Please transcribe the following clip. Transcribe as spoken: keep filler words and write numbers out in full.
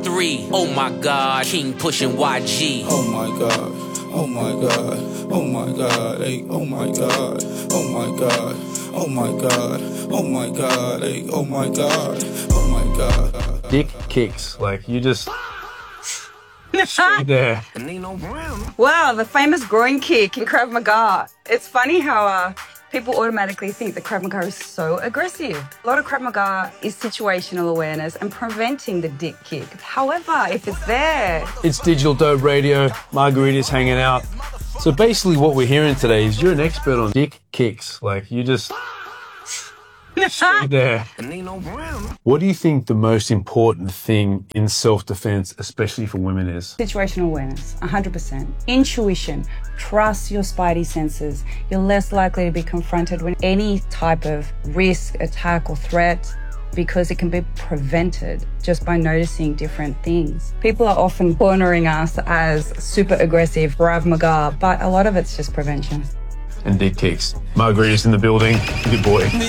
Three, oh my God, King pushing Y G. Oh my God, oh my God, oh my God, hey, oh my God, oh my God, oh my God, oh my God, hey, oh my God, oh my God. Dick kicks, like you just straight there. Wow, the famous groin kick in Krav Maga. It's funny how uh, people automatically think that Krav Maga is so aggressive. A lot of Krav Maga is situational awareness and preventing the dick kick. However, if it's there... It's Digital Dope Radio. Margarita's hanging out. So basically what we're hearing today is you're an expert on dick kicks. Like you just straight there. What do you think the most important thing in self-defense, especially for women, is? Situational awareness, one hundred percent. Intuition. Trust your spidey senses. You're less likely to be confronted with any type of risk, attack, or threat because it can be prevented just by noticing different things. People are often cornering us as super aggressive, Krav Maga, but a lot of it's just prevention. And dick kicks. Margarita's in the building. Good boy.